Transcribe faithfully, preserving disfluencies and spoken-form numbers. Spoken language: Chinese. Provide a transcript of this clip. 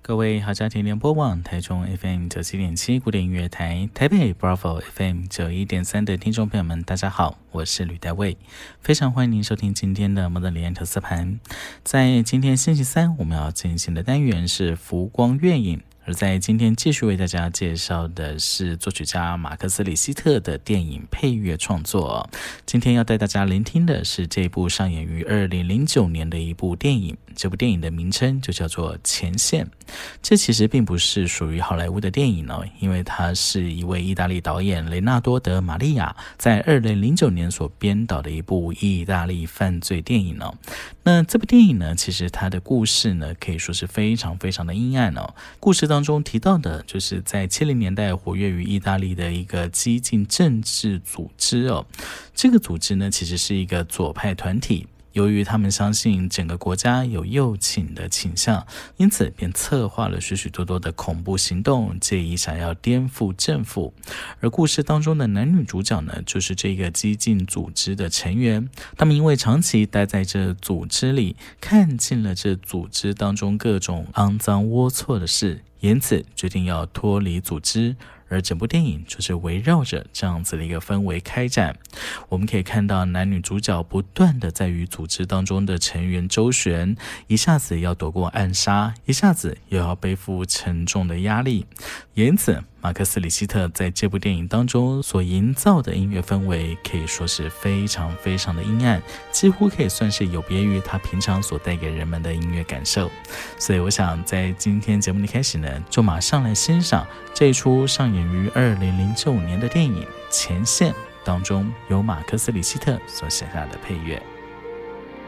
各位好家庭联播网台中 F M 九七点七古典音乐台，台北 Bravo F M 九一点三的听众朋友们，大家好，我是吕大卫，非常欢迎您收听今天的摩登联投资盘。在今天星期三，我们要进行的单元是浮光月影。而在今天继续为大家介绍的是作曲家马克斯·李希特的电影配乐创作。今天要带大家聆听的是这部上演于二零零九年的一部电影，这部电影的名称就叫做《前线》。这其实并不是属于好莱坞的电影哦，因为它是一位意大利导演雷纳多·德·玛利亚在二零零九年所编导的一部意大利犯罪电影哦。那这部电影呢，其实它的故事呢，可以说是非常非常的阴暗哦。故事当中提到的就是在七零年代活跃于意大利的一个激进政治组织哦。这个组织呢，其实是一个左派团体。由于他们相信整个国家有右倾的倾向，因此便策划了许许多多的恐怖行动，借以想要颠覆政府。而故事当中的男女主角呢，就是这个激进组织的成员。他们因为长期待在这组织里，看尽了这组织当中各种肮脏龌龊的事，因此决定要脱离组织。而整部电影就是围绕着这样子的一个氛围开展。我们可以看到男女主角不断的在与组织当中的成员周旋，一下子要躲过暗杀，一下子又要背负沉重的压力。因此马克思·李希特在这部电影当中所营造的音乐氛围可以说是非常非常的阴暗，几乎可以算是有别于他平常所带给人们的音乐感受。所以我想在今天节目的开始呢，就马上来欣赏这一出上演于二零零九年的电影《前线》当中由马克思·李希特所写下的配乐。